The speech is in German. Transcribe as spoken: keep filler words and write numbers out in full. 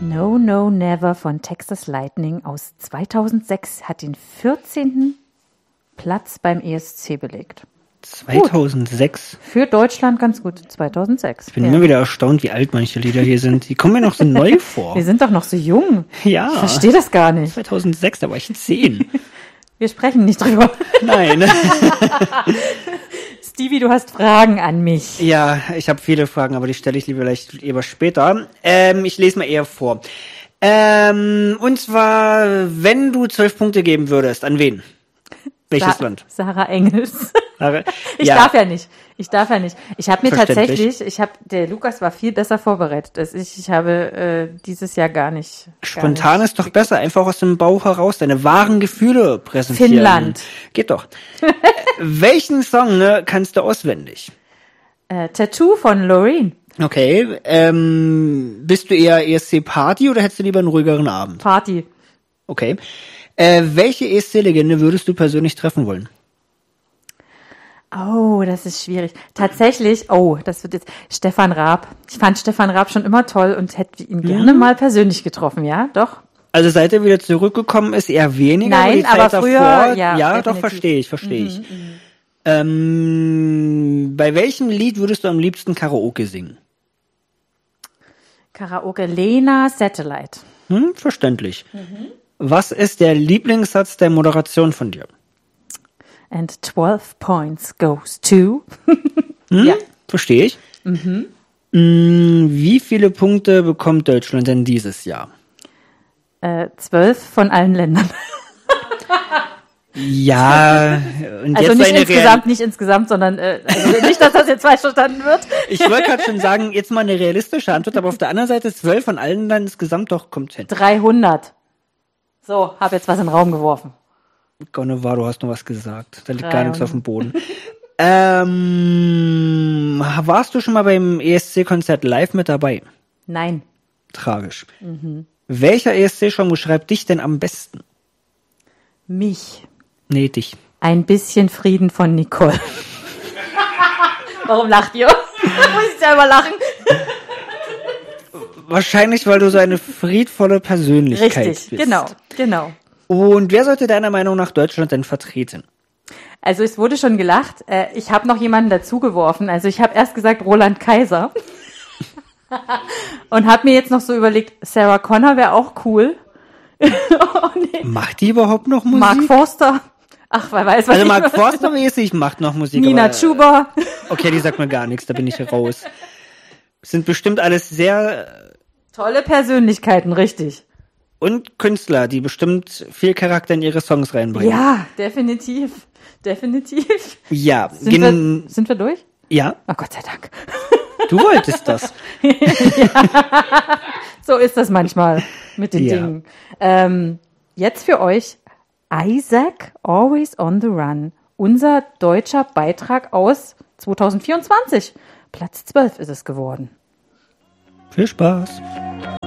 No, No, Never von Texas Lightning aus zweitausendsechs hat den vierzehnten Platz beim E S C belegt. zweitausendsechs? Gut. Für Deutschland ganz gut, zweitausendsechs. Ich bin ja. immer wieder erstaunt, wie alt manche Lieder hier sind. Die kommen mir noch so neu vor. Wir sind doch noch so jung. Ja. Ich verstehe das gar nicht. zweitausendsechs, da war ich zehn. Wir sprechen nicht drüber. Nein. Stevie, du hast Fragen an mich. Ja, ich habe viele Fragen, aber die stelle ich lieber vielleicht lieber später. Ähm, ich lese mal eher vor. Ähm, und zwar, wenn du zwölf Punkte geben würdest, an wen? Welches Sa- Land? Sarah Engels. Sarah- Ich ja. darf ja nicht. Ich darf ja nicht. Ich habe mir Verständlich. tatsächlich, ich habe, der Lukas war viel besser vorbereitet als ich. Ich habe äh, dieses Jahr gar nicht. Spontan gar ist doch besser, einfach aus dem Bauch heraus deine wahren Gefühle präsentieren. Finnland. Geht doch. äh, welchen Song ne, kannst du auswendig? Äh, Tattoo von Loreen. Okay, ähm, bist du eher E S C-Party oder hättest du lieber einen ruhigeren Abend? Party. Okay. Äh, welche E S C-Legende würdest du persönlich treffen wollen? Oh, das ist schwierig. Tatsächlich, oh, das wird jetzt Stefan Raab. Ich fand Stefan Raab schon immer toll und hätte ihn gerne mal persönlich getroffen, ja? Doch? Also seit er wieder zurückgekommen ist, eher weniger. Nein, die Zeit aber früher, davor, ja, Ja, definitiv. doch, verstehe ich, verstehe ich. Ähm, bei welchem Lied würdest du am liebsten Karaoke singen? Karaoke Lena Satellite. Hm, verständlich. Was ist der Lieblingssatz der Moderation von dir? And twelve points goes to. Hm, Ja. Verstehe ich. Mhm. Wie viele Punkte bekommt Deutschland denn dieses Jahr? Äh, zwölf von allen Ländern. Ja, und Also jetzt nicht eine insgesamt, nicht insgesamt, sondern äh, also nicht, dass das jetzt falsch verstanden wird. Ich wollte gerade schon sagen, jetzt mal eine realistische Antwort, aber auf der anderen Seite zwölf von allen dann insgesamt doch kommt hin. dreihundert. So, habe jetzt was in den Raum geworfen. Gonnevar, du hast nur was gesagt. Da liegt gar dreihundert. nichts auf dem Boden. ähm, warst du schon mal beim E S C-Konzert live mit dabei? Nein. Tragisch. Welcher E S C-Song beschreibt dich denn am besten? Mich. Nee, dich. Ein bisschen Frieden von Nicole. Warum lacht ihr? Muss ich selber lachen? Wahrscheinlich, weil du so eine friedvolle Persönlichkeit Richtig, bist. genau, genau. Und wer sollte deiner Meinung nach Deutschland denn vertreten? Also es wurde schon gelacht. Äh, ich habe noch jemanden dazugeworfen. Also ich habe erst gesagt Roland Kaiser. Und habe mir jetzt noch so überlegt, Sarah Connor wäre auch cool. Oh, nee. Macht die überhaupt noch Musik? Mark Forster. Ach, wer weiß, was Also ich Mark was- Forster mäßig macht noch Musik. Nina aber, Chuba. Okay, die sagt mir gar nichts, da bin ich raus. Sind bestimmt alles sehr... Tolle Persönlichkeiten, richtig. Und Künstler, die bestimmt viel Charakter in ihre Songs reinbringen. Ja, definitiv. Definitiv. Ja, Sind, gen- wir, sind wir durch? ja, Oh, Gott sei Dank. du wolltest das. So ist das manchmal mit den Ja. Dingen. Ähm, jetzt für euch Isaac, Always on the Run. Unser deutscher Beitrag aus zwanzig vierundzwanzig. Platz zwölf ist es geworden. Viel Spaß.